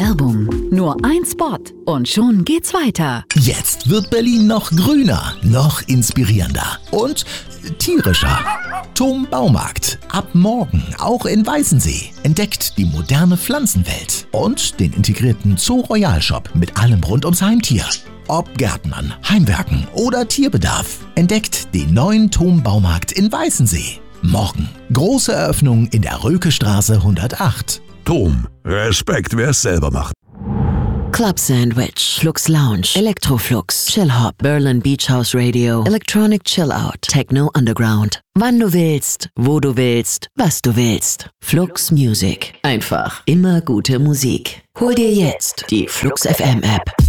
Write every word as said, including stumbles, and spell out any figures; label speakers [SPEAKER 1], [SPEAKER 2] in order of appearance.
[SPEAKER 1] Werbung. Nur ein Spot und schon geht's weiter.
[SPEAKER 2] Jetzt wird Berlin noch grüner, noch inspirierender und tierischer. TOM Baumarkt. Ab morgen auch in Weißensee. Entdeckt die moderne Pflanzenwelt und den integrierten Zoo Royal Shop mit allem rund ums Heimtier. Ob Gärtnern, Heimwerken oder Tierbedarf. Entdeckt den neuen TOM Baumarkt in Weißensee. Morgen. Große Eröffnung in der Rökestraße hundertacht.
[SPEAKER 3] TOM. Respekt, wer es selber macht.
[SPEAKER 4] Club Sandwich, Flux Lounge, Electroflux, Chill Hop, Berlin Beach House Radio, Electronic Chill Out, Techno Underground. Wann du willst, wo du willst, was du willst. Flux Music. Einfach immer gute Musik. Hol dir jetzt die Flux F M App.